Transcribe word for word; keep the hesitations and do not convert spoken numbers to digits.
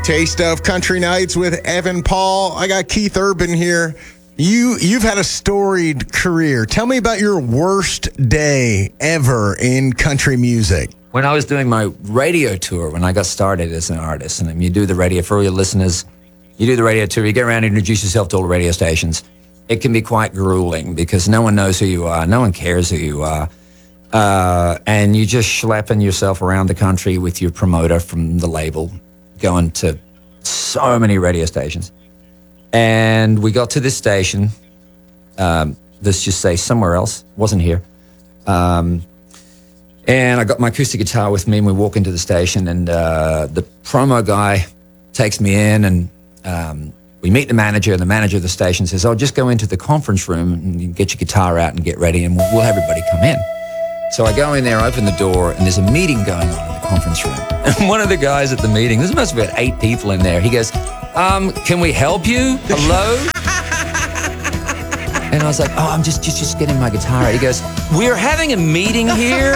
Taste of Country Nights with Evan Paul. I got Keith Urban here. You, you've had a storied career. Tell me about your worst day ever in country music. When I was doing my radio tour, when I got started as an artist, and you do the radio, for all your listeners, you do the radio tour, you get around and introduce yourself to all the radio stations. It can be quite grueling because no one knows who you are. No one cares who you are. Uh, and you just schlepping yourself around the country with your promoter from the label, going to so many radio stations. And we got to this station, um, let's just say somewhere else, wasn't here. Um, and I got my acoustic guitar with me and we walk into the station and uh, the promo guy takes me in and um, we meet the manager, and the manager of the station says, oh, just go into the conference room and you get your guitar out and get ready and we'll, we'll have everybody come in. So I go in there, open the door, and there's a meeting going on in the conference room. And one of the guys at the meeting, there's must be about eight people in there, he goes, um, can we help you? Hello? And I was like, oh, I'm just, just, just getting my guitar out. He goes, we're having a meeting here.